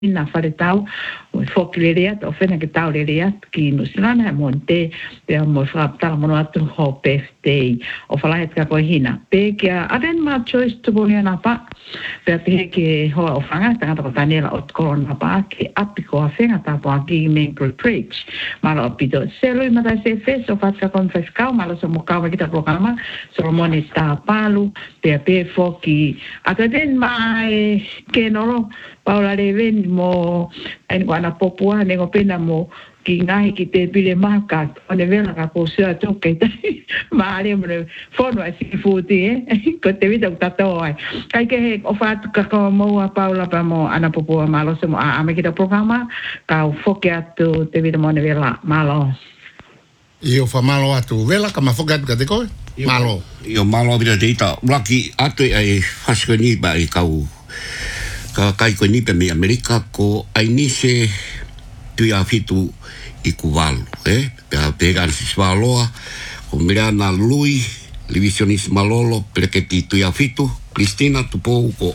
na fare tau o fokilerea o fena ke tau lerea ki nusilana monte pe mo frapta mo atu ho birthday o fala het ka ko hina pe ke aden ma choice to bo na pa pe ke ho o fanga ta ka tanela o corona pa ke apiko a fenga ta pa ki Maple Bridge malo pido selo ma da se fes o fat ka confescao malo so mo ka kita programa solomoni sta palu pe foki aden ma ke no Paula Leven mo en guana popua nego pena mo ki ngai ki te pile maka o ne vela ka ko sia toke ma ale mo fono ai futi ko te vida tato ai kai ke o fat ka ko mo Paula pa mo ana popua malo se mo a me kita programa ka foke atu te vida mo ne vela malo io fa malo atu vela ka ma foke atu ka te ko malo io malo vida deita laki atu ai haskoni ba i kau ka kai ko ni pe me Amerika ko ai ni se tu ia fitu i kuvalu pe pegan si swaloa ko mirana lui livisionis malolo perché ti tu ia fitu Cristina tu pouco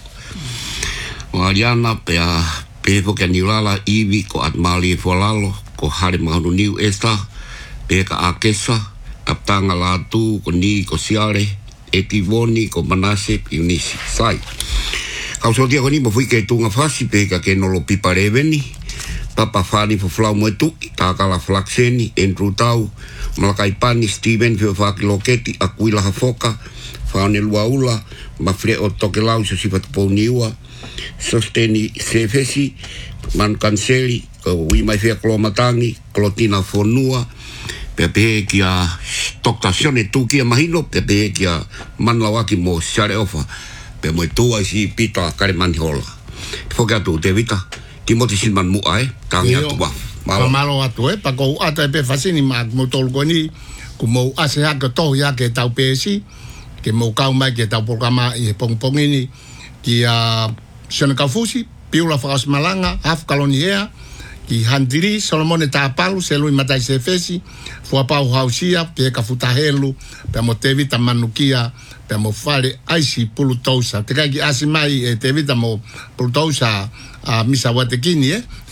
Mariana pe ko ke niulala ivi ko atmali folalo ko hari mahunu niu esta pe ka akesa aptanga la tu ko ni ko siare etivoni ko manase unisi sai Kau dia ko ni mo fui ke tunga fasi pe ka ke no lo pipareveni papa fani fo flau mo tu ta kala flaxeni Andrew Tau malakai pani Steven fo fa loketi akuila hafoka fane luaula ma fre o toke lau so sifat poniwa sosteni sefesi man kanseli ko wi mai fe klomatangi klotina fonua pe kia stoktazione tu kia mahino pe kia manlawaki mo share ofa pe mo tua si pita kare manhola foka tu te vita Timothy Silman mu ai tangia tu ba malo atu pa ko ata pe fasini ma mo tol ko ni ko mo ase ha ko to ya ke tau pesi ke mo ka mai ke tau programa i pong ini ki a sona kafusi piula fas malanga half kalonia ki handiri Solomon tapalu selu matai se fesi fo pa hausia pe ka futahelu pe mo te vita manukia pe mo fare aisi pulutosa te kai asimai te vita mo pulutosa a misa watekini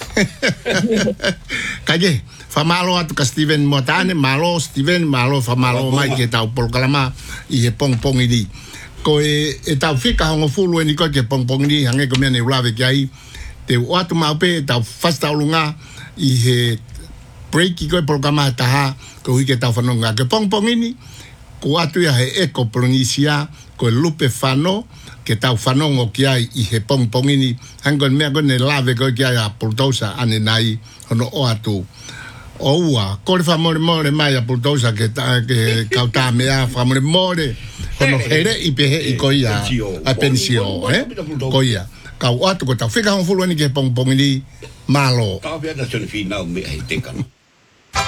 kage fa malo atu ka Steven Motane malo Steven malo fa malo mai ke tau programa i pong ini ko e tau fika hongo fulu ni ko ke pong ni hange ko mene ulave kai te watu maupe tau fasta ulunga i he break ko programa taha ko i ke tau fanonga ke pong ini ko atu ya he eko pronuncia ko lupe fano ke tau fanongo ki ai i he pong ini hangon mea kone lave ko ki ai a pultosa ane nai hono o atu o ua kore fa more mai a pultosa ke kauta mea fa more hono here i pehe i koia a pensio koia kau atu ko tau whika hon fulu ani ke pong ini malo tau pia da soni finau me hei tekano